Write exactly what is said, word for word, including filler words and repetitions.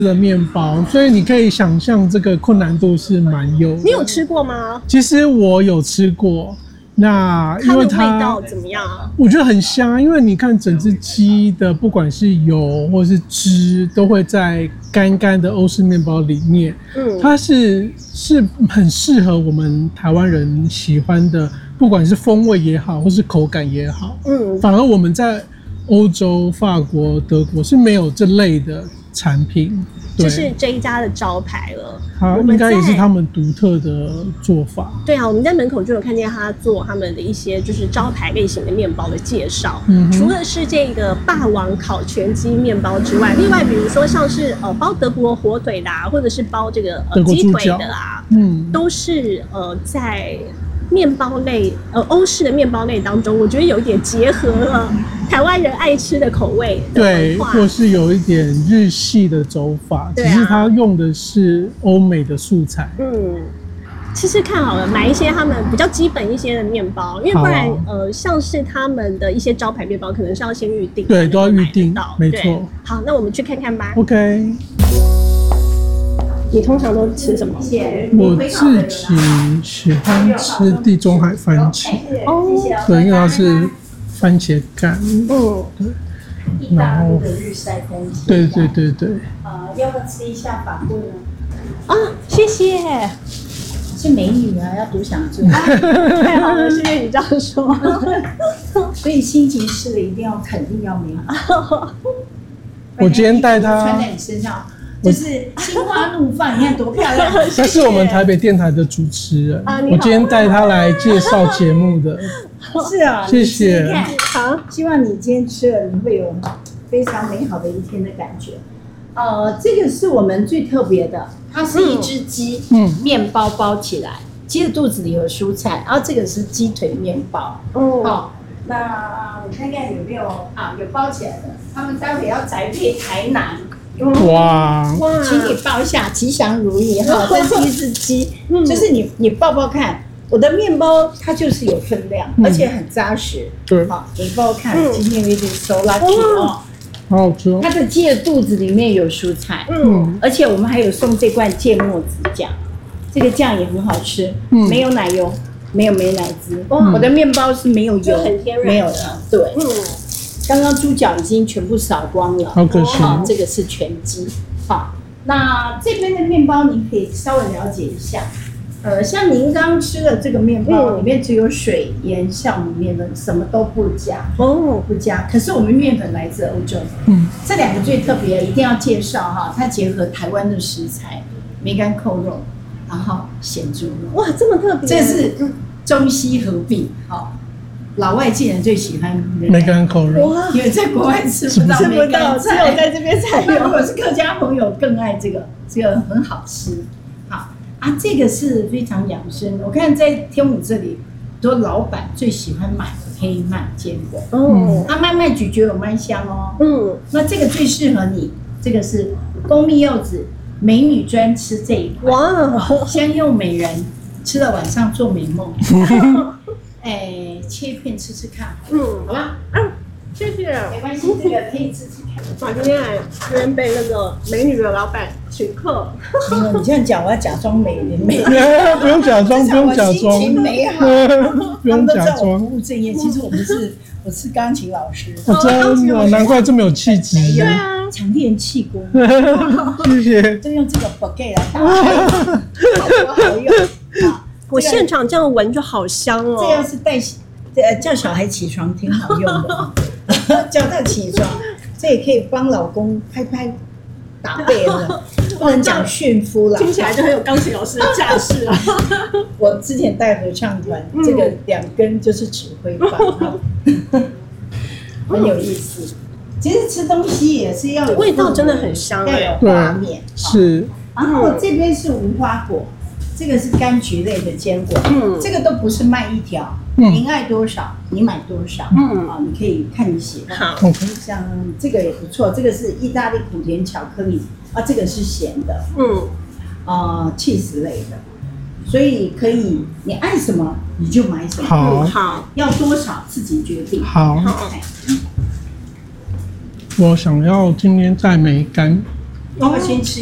的面包，所以你可以想象这个困难度是蛮有的。 你有吃过吗？ 其实我有吃过，那因为它它的味道怎么样啊？ 我觉得很香，因为你看整只鸡的，不管是油或是汁，都会在干干的欧式面包里面。嗯，它是是很适合我们台湾人喜欢的，不管是风味也好，或是口感也好。嗯，反而我们在欧洲、法国、德国是没有这类的产品。 这是这一家的招牌了， 它应该也是他们独特的做法。 对啊，我们在门口就有看见他做他们的一些就是招牌类型的面包的介绍。嗯，除了是这个霸王烤全鸡面包之外，另外比如说像是呃包德国火腿的啊，或者是包这个呃鸡腿的啊，嗯，都是呃在面包类呃欧式的面包类当中，我觉得有一点结合了台湾人爱吃的口味的文化， 对，或是有一点日系的走法，只是它用的是欧美的素材。嗯， 试试看好了，买一些他们比较基本一些的面包，因为不然、啊、呃，像是他们的一些招牌面包，可能是要先预定， 对，都要预定，没错。 好，那我们去看看吧。 OK。 你通常都吃什么？ 我自己喜欢吃地中海番茄，哦，对，因为它是番茄干，嗯，对，然后日晒番茄，对对对对。 呃，要不要吃一下法棍呢？ 啊，谢谢。 是美女啊，要多想做。 太好了，谢谢你这样说。 所以心情是的，一定要肯定要美好。 我今天带她穿在你身上。就是心花怒放，你看多漂亮！ 她是我们台北电台的主持人，啊、我今天带她来介绍节目的。 是啊， 谢谢。 你看，好，希望你今天吃了，你会有非常美好的一天的感觉。呃，这个是我们最特别的，它是一只鸡，嗯，面包包起来，鸡的肚子里有蔬菜，然后这个是鸡腿面包。哦，好，那我看看有没有啊，有包起来的，他们待会要宅配台南。 哇哇！请你抱一下，吉祥如意哈！这是一只鸡，就是你你抱抱看，我的面包它就是有分量，嗯、而且很扎实。对，好，你抱抱看，嗯、今天有点 so lucky 哦， 好好吃哦。 它的鸡的肚子里面有蔬菜，嗯，而且我们还有送这罐芥末子酱，这个酱也很好吃，嗯，没有奶油，没有美乃滋，嗯、我的面包是没有油， 很天然， 没有的，对，嗯。刚刚猪脚已经全部扫光了， 好可惜。 好，这个是全鸡。好，那这边的面包你可以稍微了解一下。呃，像您刚刚吃的这个面包，里面只有水、盐、酵母面粉，什么都不加。哦，不加。可是我们面粉来自欧洲。嗯，这两个最特别，一定要介绍哈。它结合台湾的食材，梅干扣肉，然后咸猪肉。 哇，这么特别！ 这是中西合并。好。老外竟然最喜欢梅干扣肉， 因为在国外吃不到梅干菜，只有在这边才有。 如果是客家朋友更爱这个，这个很好吃。好啊，这个是非常养生。我看在天母这里，很多老板最喜欢买黑麦坚果。哦，啊，麦麦咀嚼有麦香哦。嗯，那这个最适合你，这个是蜂蜜柚子，美女专吃这一款。哇，香柚美人，吃了晚上做美梦。哎，切片吃吃看，嗯，好吧， 嗯，谢谢， 没关系，这个可以吃吃看。 我今天来这边被那个美女的老板请客。 你这样讲，我要假装美人美， 不用假装，不用假装， 心情美好， 不用假装。 不务正业，其实我们是，我是钢琴老师， 真的，难怪这么有气质。 对啊， 强练气功。 谢谢。 就用这个 baguette 来打开，好好用。 我现场这样闻就好香哦。 这样是带呃叫小孩起床挺好用的，叫他起床，这也可以帮老公拍拍打背了，不能讲驯夫了， 听起来就很有钢琴老师的架势啊。 我之前带合唱团，嗯、这个两根就是指挥棒，很有意思。其实吃东西也是要有味道，真的很香， 要有画面。 是。 然后这边是无花果。这个是柑橘类的坚果，嗯，这个都不是卖一条，嗯，您爱多少你买多少，嗯，啊，你可以看你喜欢，好，像这个也不错，这个是意大利苦甜巧克力，啊，这个是咸的，嗯，啊 cheese 类的，所以可以你爱什么你就买什么， 好， 好， 要多少自己决定， 好，好，我想要今天带梅干。 要不要先吃